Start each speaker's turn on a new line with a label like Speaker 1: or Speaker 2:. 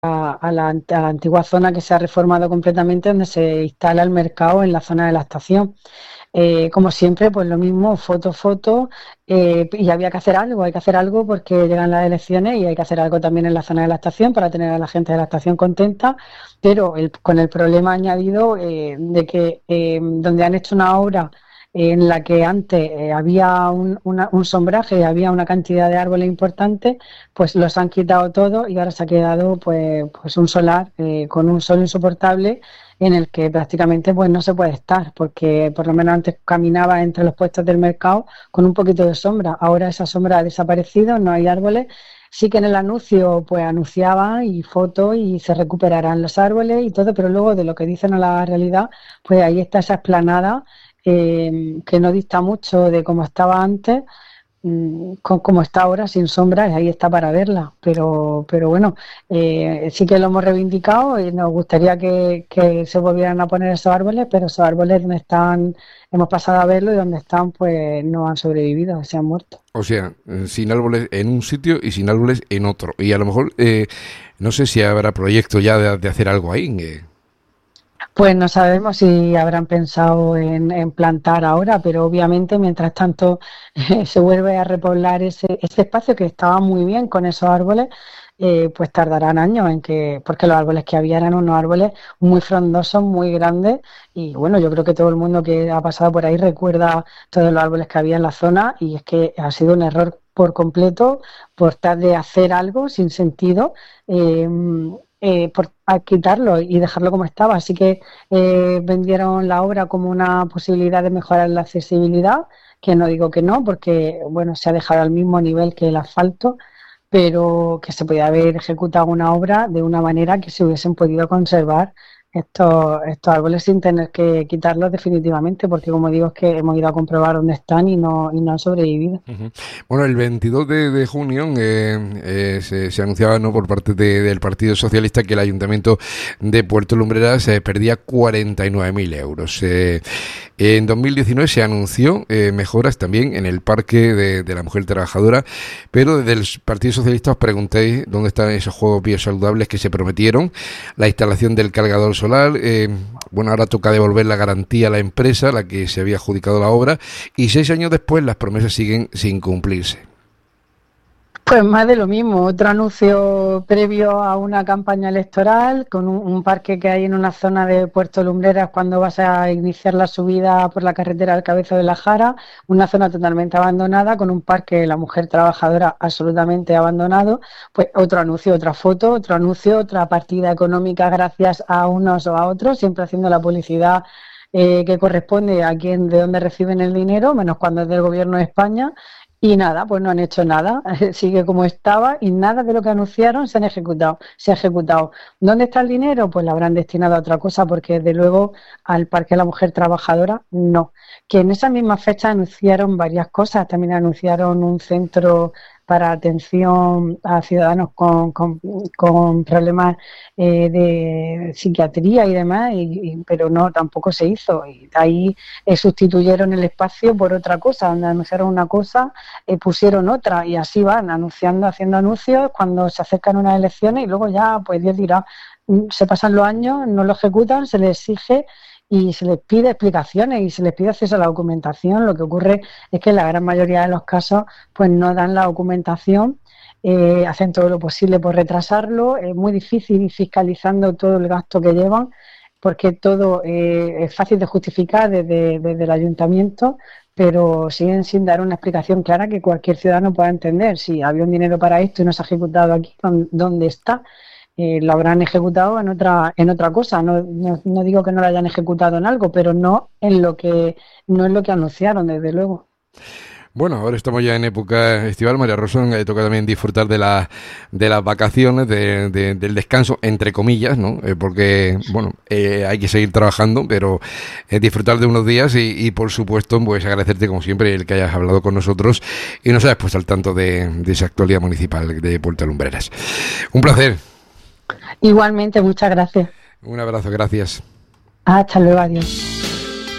Speaker 1: a la antigua zona que se ha reformado completamente, donde se instala el mercado en la zona de la estación. Como siempre, pues lo mismo, foto, y había que hacer algo, hay que hacer algo porque llegan las elecciones y hay que hacer algo también en la zona de la estación para tener a la gente de la estación contenta, pero con el problema añadido de que donde han hecho una obra en la que antes había un sombraje y había una cantidad de árboles importantes, pues los han quitado todos y ahora se ha quedado pues un solar con un sol insoportable en el que prácticamente pues no se puede estar, porque por lo menos antes caminaba entre los puestos del mercado con un poquito de sombra. Ahora esa sombra ha desaparecido, no hay árboles. Sí que en el anuncio pues anunciaban y fotos y se recuperarán los árboles y todo, pero luego de lo que dicen a la realidad, pues ahí está esa explanada que no dista mucho de cómo estaba antes, como está ahora, sin sombra, y ahí está para verla. Pero bueno, sí que lo hemos reivindicado y nos gustaría que se volvieran a poner esos árboles, pero esos árboles donde están, hemos pasado a verlo y donde están, pues no han sobrevivido, se han muerto.
Speaker 2: O sea, sin árboles en un sitio y sin árboles en otro. Y a lo mejor, no sé si habrá proyecto ya de hacer algo ahí.
Speaker 1: Pues no sabemos si habrán pensado en plantar ahora, pero obviamente mientras tanto se vuelve a repoblar ese espacio que estaba muy bien con esos árboles, pues tardarán años porque los árboles que había eran unos árboles muy frondosos, muy grandes, y bueno, yo creo que todo el mundo que ha pasado por ahí recuerda todos los árboles que había en la zona, y es que ha sido un error por completo por tratar de hacer algo sin sentido. Por a quitarlo y dejarlo como estaba. Así que vendieron la obra como una posibilidad de mejorar la accesibilidad, que no digo que no, porque bueno, se ha dejado al mismo nivel que el asfalto, pero que se podía haber ejecutado una obra de una manera que se hubiesen podido conservar estos árboles sin tener que quitarlos definitivamente, porque como digo, es que hemos ido a comprobar dónde están y no han sobrevivido.
Speaker 2: Uh-huh. Bueno, el 22 de junio se anunciaba, ¿no?, por parte del Partido Socialista, que el Ayuntamiento de Puerto Lumbreras perdía 49.000 euros. En 2019 se anunció mejoras también en el Parque de la Mujer Trabajadora, pero desde el Partido Socialista os preguntéis dónde están esos juegos biosaludables que se prometieron, la instalación del cargador solar. Bueno, ahora toca devolver la garantía a la empresa a la que se había adjudicado la obra, y 6 años después las promesas siguen sin cumplirse.
Speaker 1: Pues más de lo mismo, otro anuncio previo a una campaña electoral con un parque que hay en una zona de Puerto Lumbreras cuando vas a iniciar la subida por la carretera al Cabezo de la Jara, una zona totalmente abandonada con un parque de la Mujer Trabajadora absolutamente abandonado. Pues otro anuncio, otra foto, otro anuncio, otra partida económica gracias a unos o a otros, siempre haciendo la publicidad que corresponde a quien de dónde reciben el dinero, menos cuando es del Gobierno de España. Y nada, pues no han hecho nada, sigue como estaba y nada de lo que anunciaron se ha ejecutado. ¿Dónde está el dinero? Pues lo habrán destinado a otra cosa, porque desde luego al Parque de la Mujer Trabajadora no. Que en esa misma fecha anunciaron varias cosas, también anunciaron un centro para atención a ciudadanos con problemas de psiquiatría y demás, pero no, tampoco se hizo. Y ahí sustituyeron el espacio por otra cosa, donde anunciaron una cosa, pusieron otra, y así van anunciando, haciendo anuncios cuando se acercan unas elecciones, y luego ya, pues Dios dirá, se pasan los años, no lo ejecutan, se les exige y se les pide explicaciones y se les pide acceso a la documentación. Lo que ocurre es que en la gran mayoría de los casos pues no dan la documentación, hacen todo lo posible por retrasarlo. Es muy difícil ir fiscalizando todo el gasto que llevan, porque todo es fácil de justificar desde el ayuntamiento, pero siguen sin dar una explicación clara que cualquier ciudadano pueda entender. Si había un dinero para esto y no se ha ejecutado aquí, ¿dónde está? Lo habrán ejecutado en otra cosa. No digo que no lo hayan ejecutado en algo, pero no en lo que anunciaron, desde luego.
Speaker 2: Bueno, ahora estamos ya en época estival, María Rosa, toca también disfrutar de las vacaciones, del descanso, entre comillas, ¿no? Porque, bueno, hay que seguir trabajando, pero disfrutar de unos días y por supuesto, pues agradecerte como siempre el que hayas hablado con nosotros y nos hayas puesto al tanto de esa actualidad municipal de Puerto Lumbreras. Un placer.
Speaker 1: Igualmente, muchas gracias.
Speaker 2: Un abrazo, gracias.
Speaker 1: Hasta luego, adiós.